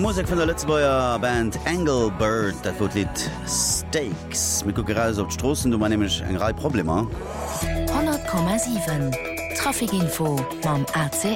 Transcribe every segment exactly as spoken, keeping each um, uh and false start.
Musik von der Lützbauer Band Engelbird, das wird Lied Steaks. Wir gucken raus auf die Straßen, du meinst nämlich ein Reihe Probleme. hundert Komma sieben Trafikinfo beim A C L.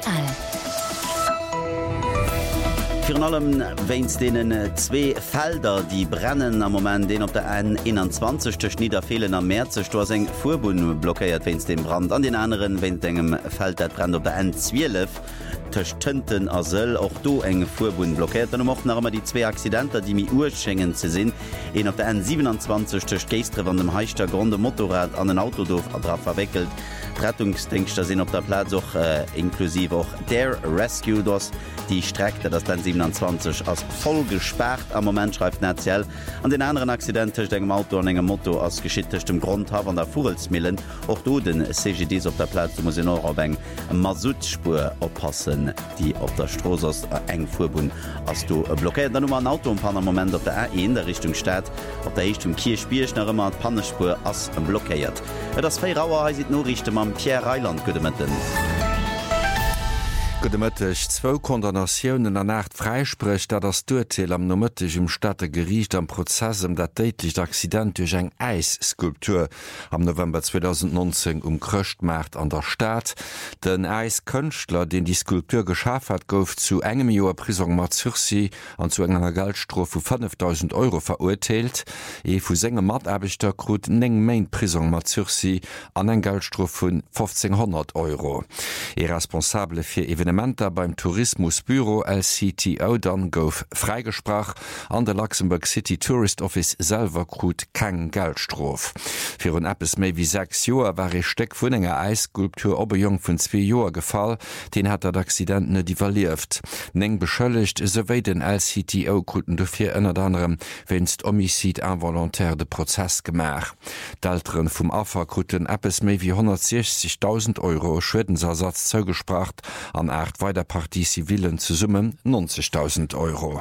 Für allem wenn's denen zwei Felder, die brennen am Moment, den auf der N einundzwanzig durch Niederfehlen am März, da sind Fuhrbunden blockiert, wenn's den Brand. An den anderen, wenn dem Feld der brennt auf der N zwölf, durch Tünten Asel, auch du eng Fuhrbunden blockiert. Dann machen noch immer die zwei Accidenten, die mir urschenken zu sind. Einen auf der N siebenundzwanzig durch Geistre von dem Heichter Grunde Motorrad an ein Autodorf drauf verwickelt. Rettungsdienste sind auf der Platz auch äh, inklusive auch der Rescue, das die Strecke, das dann siebenundzwanzig als voll gesperrt am Moment, schreibt Netziel. An den anderen Accidenten dem Auto an engem Motto als geschittechtem Grund haben an der Furelsmillen. Auch du den C G Ds auf der Platz, du musst noch auf eng Masutspur oppassen, die auf der Straße ist, äh, eng Fuhrbund, als du äh, blockiert. Dann nur ein Auto ein paar Moment auf der A eins, der Richtung Stadt, auf der Richtung Kirchbirch, noch immer die Pannenspur als blockiert. Ja, das Feierauer heißt nur Richtung am Pierre Reiland, gute Mitten. Gudemëttech zwo Kondamnatiounen an Nacht freisprcht, dat das Duurteil am nomëttech im Stadte geriicht am Prozessem dat déitlich Accident duch eng Eisskulptur am November zweitausendneunzehn umkrcht macht an der Stadt. Den Eiskënchtler, den die Skulptur geschaf hat, gouf zu engem Joer Prison mat Sursi an zu enger Geldstrof vu fünftausend Euro verurteilt. E vu segem Matarbechter krut eng méint Prison mat Sursi an eng Geldstrof vun fünfzehnhundert Euro. E responsable fir Evenementer beim Tourismusbüro L C T O dann gouf freigesprach an der Luxemburg City Tourist Office selber krut keng Geldstrof. Für un Appes méi wie sechs Joer war e Steck vun enger Eisskulptur oberjung vun zwei Joer gefall, den hat dat Accident net divaluiert. Neng beschëlligt sewéi den L C T O kruten do fir ënner anderem wennst Homizid involontär de Prozess gemach. D'Alteren vum Affer kruten Appes méi wie hundertsechzigtausend Euro Schwedensersatz zougespracht an acht weiter Partie Zivilen zu summen neunzigtausend Euro.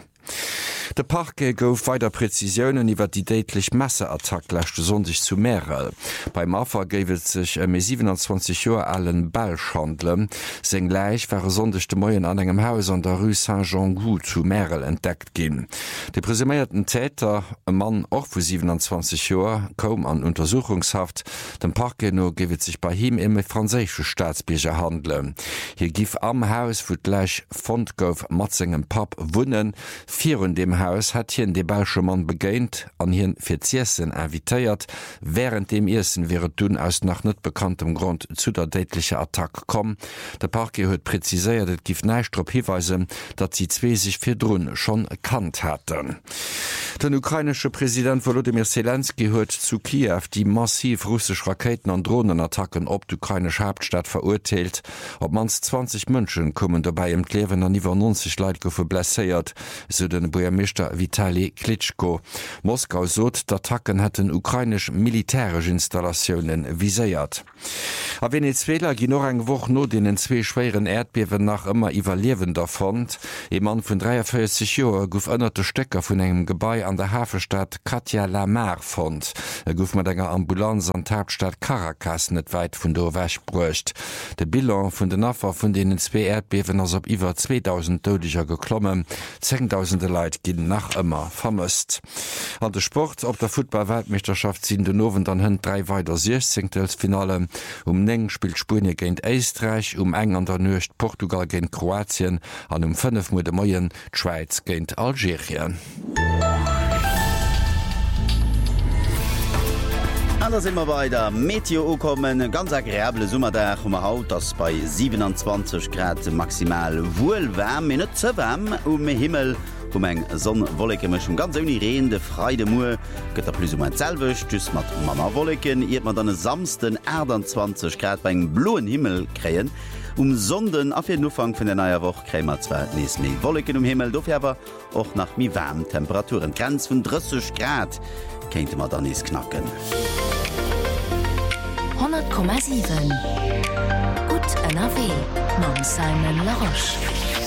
De Parke gouf weiter Präzisionen iwwer die déitlich Messeattack lächte sondig zu Merel. Beim Affer géwet sich em siebenundzwanzig Joer allen Ballchandle. Seng gleich war sondigchte Moien an engem Haus an der Rue Saint-Jean-Gou zu Merel entdeckt ginn. De presumierten Täter, e Mann och vu siebenundzwanzig Joer, kom an Untersuchungshaft. Dem Parke no gewet sich bei him em e franzésche Staatsbierger handle. Hier gif am Haus wo gleich Fond gouf matzingem Pap wunnen. Vier in dem Haus hat hien de Belsche Mann begéint, an hien fir Ziessen invitéiert, während dem Issen wäre dun aus nach net bekanntem Grund zu der déitliche Attack kom. Der Parke huet preziséiert, et gif neistrop hiweisen, dat sie zwee sich fir Drun schon erkannt hätten. Den ukrainische Präsident Volodymyr Zelensky huet zu Kiew die massiv russsisch Raketen an Drohnenattacken op d'ukrainische Hauptstadt verurteilt. Ob mans zwanzig Mënschen kommen dabei im Klewen an iwwer neunzig Leiit goufe blesséiert, so den Bürgermeister Vitali Klitschko. Moskau sot, d'Attacken hätten ukrainisch militärisch Installationen viséiert. A Venezuela gi noch eng woch no denen zwee schweren Erdbewen nach immer iwwerlewender fand. E Mann vun dreiundvierzig Joer gouf ënnerte Stecker vun engem Gebäi an der Hafenstadt Katia Lamar fand. Er gouf mat enger Ambulanz an Hauptstadt Caracas net weit vun do wäch bruecht. De Bilan vun den Affer vun denen zwee Erdbewen ass op iwwer zweitausend Todescher geklommen. zehntausende Leiit ginn nach immer vermisst. An de Sport op der Football-Weltmeisterschaft sinn den Nowen dann hunn drei weiter Sechzehntelfinale. Um neng spielt Spurne géint Eistreich, um eng an der Nøcht Portugal géint Kroatien, an um fünf Mo de Moien Schweiz géint Algerien. Anders immer bei der Meteo kommen ganz agréable Summerdach um Haut das bei siebenundzwanzig Grad maximal wohlwärm in net ze wärm um Himmel um eng Sonnenwollekenmechung ganz uni rede freide Mu gëtt er plus um enselwech dus mat Mama Wolleken iert man dann samsten achtundzwanzig Grad beim bloen Himmel kreien. Um Sonden a fir Ufang vun der naier Woch krämer zwei nees méi Wolleken um Himmel dofirwer och nach mi wärm Temperaturen Grenz vun dreißig Grad kéinte mat dann nees knacken. hundert Komma sieben Gut N R W mam Simon Laroche.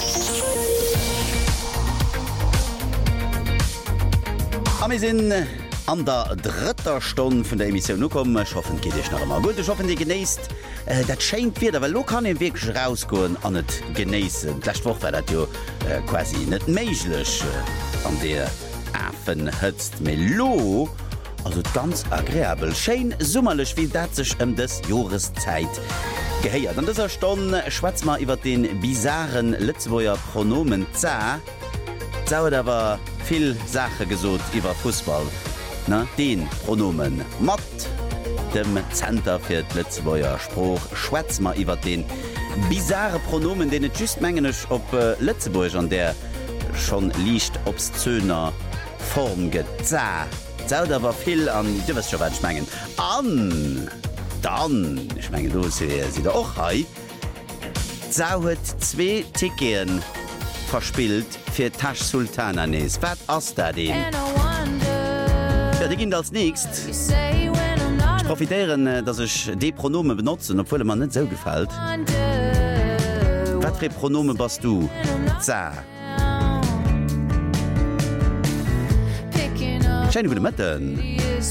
Am sinn an der dritter Stunde vun der Emission nu kommen, ich hoffe geht ich noch immer gut, ich hoffe die genießt äh, dat scheint wieder, weil lo kann den Weg rausgehen an net genießen. Vielleicht Woche war dat jo äh, quasi net meiglech äh, an der Affen hëtzt Melo. Also ganz agréabel Schein summmerlech wie dat sech ëm um des Joreszeit geheiert. An dëser Stonn schwatz mal iwwer den bizarren Lützeburger Pronomen za. Zauer dawer vill Sache gesot iwwer Fußball. Na, den Pronomen mat dem Zter fir d Lützeburger Spruch schwatz mal iwwer den bizarre Pronomen, den et just mengenech op äh, Lützeburg an der schon liicht ops Zöner Form geza. Zauder war viel an Diwesschwert schmengen. An dann schmengen du si der och hei. Zau huet zwee Ticketen verspilt fir Tasch Sultananes. Wat ass da den? Ja, die ginn als nächst. Ich profitieren, dass ich de Pronome benutzen, obwohl man net so gefällt. Wat für Pronome bist du? Za. Scheine gute Metten.